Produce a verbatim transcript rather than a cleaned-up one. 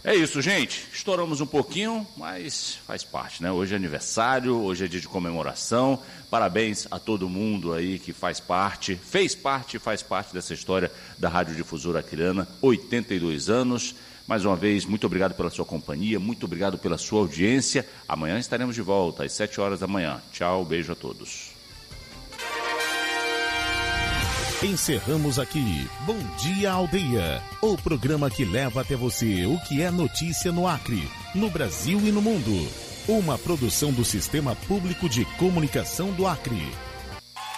É isso, gente. Estouramos um pouquinho, mas faz parte, né? Hoje é aniversário, hoje é dia de comemoração. Parabéns a todo mundo aí que faz parte, fez parte e faz parte dessa história da Radiodifusora Aquilana. oitenta e dois anos. Mais uma vez, muito obrigado pela sua companhia, muito obrigado pela sua audiência. Amanhã estaremos de volta, às sete horas da manhã. Tchau, beijo a todos. Encerramos aqui Bom Dia Aldeia, o programa que leva até você o que é notícia no Acre, no Brasil e no mundo. Uma produção do Sistema Público de Comunicação do Acre.